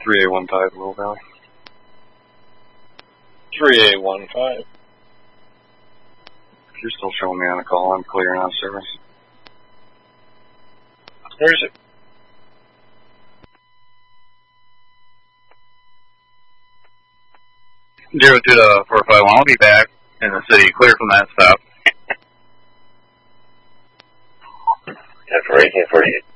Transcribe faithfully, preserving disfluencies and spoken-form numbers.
three A one five, Little Valley. three A one five. You're still showing me on a call. I'm clearing on service. Where is it? Zero two to four five one. I'll be back in the city. Clear from that stop. ten for eighteen forty-eight.